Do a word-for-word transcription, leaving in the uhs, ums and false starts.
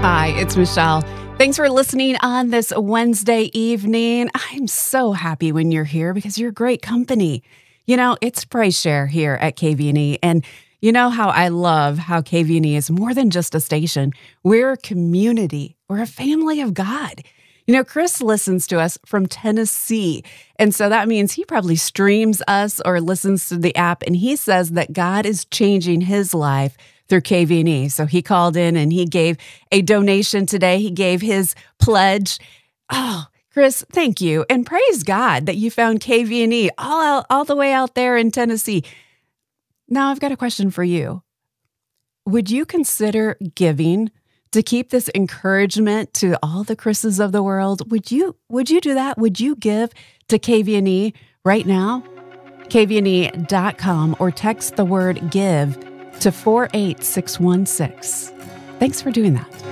Hi, it's Michelle. Thanks for listening on this Wednesday evening. I'm so happy when you're here because you're great company. You know, it's Praise Share here at K V N E, and you know how I love how K V N E is more than just a station. We're a community. We're a family of God. You know, Chris listens to us from Tennessee, and so that means he probably streams us or listens to the app, and he says that God is changing his life through K V N E. So he called in and he gave a donation today. He gave his pledge. Oh, Chris, thank you. And praise God that you found K V N E all out, all the way out there in Tennessee. Now, I've got a question for you. Would you consider giving to keep this encouragement to all the Chris's of the world? Would you, would you do that? Would you give to K V N E right now? K V N E dot com or text the word give to four eight six one six. Thanks for doing that.